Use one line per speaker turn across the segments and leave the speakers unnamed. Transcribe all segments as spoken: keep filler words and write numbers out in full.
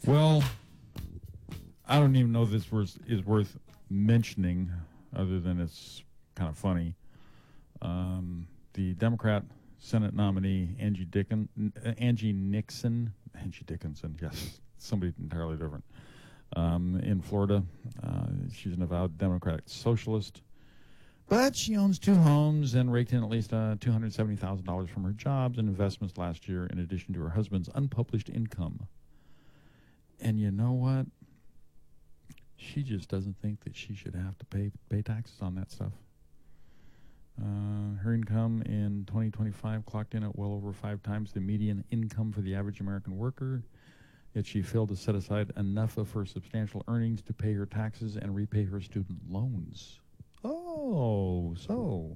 Well, I don't even know if this was, is worth mentioning, other than it's kind of funny. Um, the Democrat Senate nominee Angie Dickon, uh, Angie Nixon, Angie Dickinson, yes, somebody entirely different. Um, in Florida, uh, she's an avowed Democratic socialist, but she owns two homes and raked in at least uh, two hundred seventy thousand dollars from her jobs and investments last year, in addition to her husband's unpublished income. And you know what? She just doesn't think that she should have to pay pay taxes on that stuff. Uh, her income in twenty twenty-five clocked in at well over five times the median income for the average American worker, yet she failed to set aside enough of her substantial earnings to pay her taxes and repay her student loans. Oh, so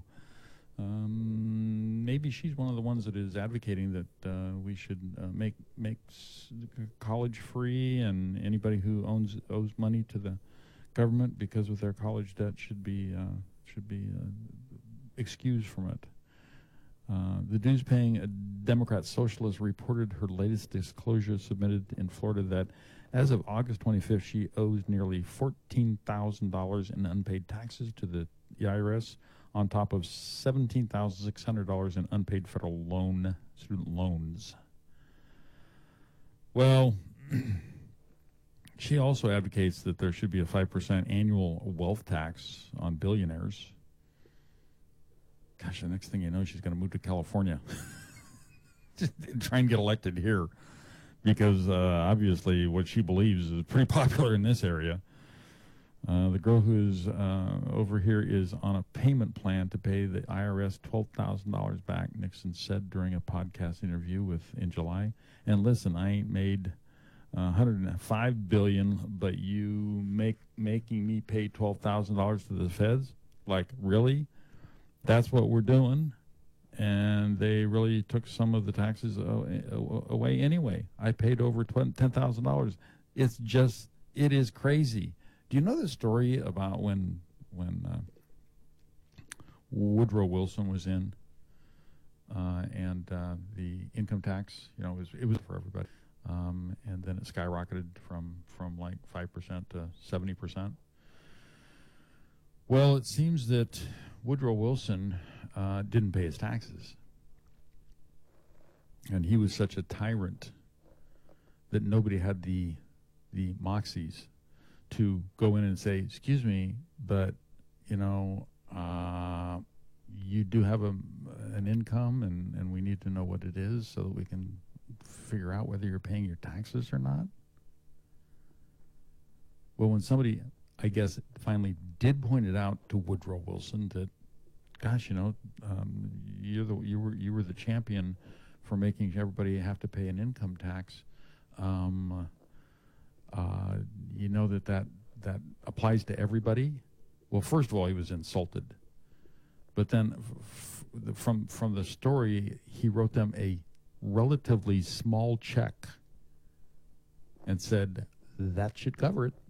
um, maybe she's one of the ones that is advocating that uh, we should uh, make make college free, and anybody who owns owes money to the government because of their college debt should be uh, should be uh, excused from it. Uh, the dues-paying Democrat socialist reported her latest disclosure submitted in Florida that as of August twenty-fifth, she owes nearly fourteen thousand dollars in unpaid taxes to the I R S, on top of seventeen thousand six hundred dollars in unpaid federal loan student loans. Well, she also advocates that there should be a five percent annual wealth tax on billionaires. Gosh, the next thing you know, she's going to move to California. Just try and get elected here, because uh, obviously what she believes is pretty popular in this area. Uh, the girl who's uh, over here is on a payment plan to pay the I R S twelve thousand dollars back, Nixon said during a podcast interview with in July. And listen, I ain't made uh, one hundred five billion dollars, but you make making me pay twelve thousand dollars to the feds? Like, really? That's what we're doing? And they really took some of the taxes away anyway. I paid over ten thousand dollars. It's just, it is crazy. Do you know the story about when when uh, Woodrow Wilson was in uh, and uh, the income tax, you know, it was, it was for everybody. Um, and then it skyrocketed from, from like five percent to seventy percent. Well, it seems that Woodrow Wilson uh, didn't pay his taxes. And he was such a tyrant that nobody had the the moxies to go in and say, excuse me, but, you know, uh, you do have a, an income, and, and we need to know what it is so that we can figure out whether you're paying your taxes or not. Well, when somebody, I guess, finally did point it out to Woodrow Wilson that, gosh, you know, um, you're the, you were you were the champion for making everybody have to pay an income tax. Um, uh, you know that, that that applies to everybody. Well, first of all, he was insulted, but then f- f- from from the story, he wrote them a relatively small check and said that should cover it.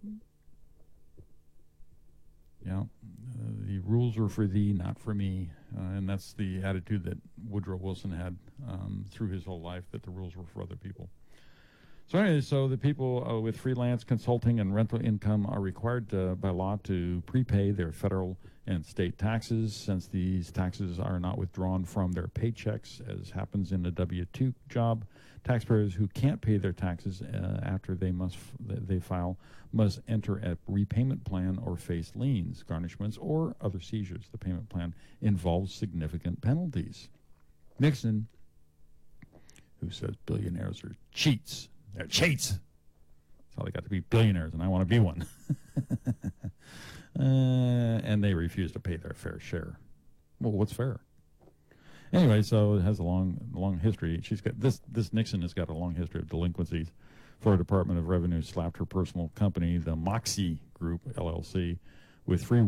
You know, uh, the rules are for thee, not for me. Uh, and that's the attitude that Woodrow Wilson had um, through his whole life, that the rules were for other people. So anyway, so the people uh, with freelance consulting and rental income are required to, by law to prepay their federal and state taxes, since these taxes are not withdrawn from their paychecks, as happens in a W two job. Taxpayers who can't pay their taxes uh, after they must f- they file must enter a repayment plan or face liens, garnishments, or other seizures. The payment plan involves significant penalties. Nixon, who says billionaires are cheats, they're cheats. That's how they got to be billionaires, and I want to be one. uh, and they refuse to pay their fair share. Well, what's fair? Anyway, so it has a long, long history. She's got this. This Nixon has got a long history of delinquencies. Florida Department of Revenue slapped her personal company, the Moxie Group L L C, with three